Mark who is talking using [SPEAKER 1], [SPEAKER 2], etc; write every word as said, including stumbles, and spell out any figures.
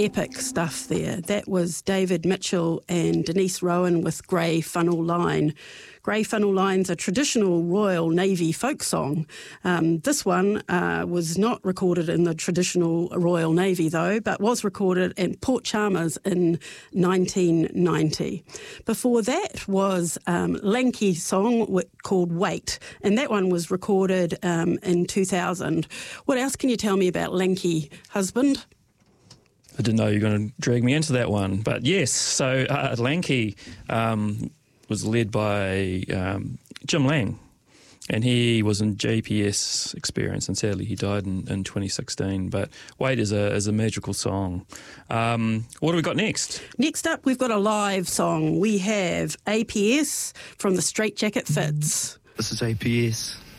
[SPEAKER 1] epic stuff there. That was David Mitchell and Denise Rowan with Grey Funnel Line. Grey Funnel Line's a traditional Royal Navy folk song. Um, this one uh, was not recorded in the traditional Royal Navy, though, but was recorded at Port Chalmers in nineteen ninety. Before that was um, Lanky song called Wait, and that one was recorded um, in two thousand. What else can you tell me about Lanky, husband?
[SPEAKER 2] I didn't know you were going to drag me into that one, but yes, so uh, Lanky um, was led by um, Jim Lang, and he was in J P S Experience, and sadly he died in, in twenty sixteen. But Wait is a is a magical song. Um, what do we got next?
[SPEAKER 1] Next up, we've got a live song. We have A P S from the Straight Jacket Fits.
[SPEAKER 3] This is A P S.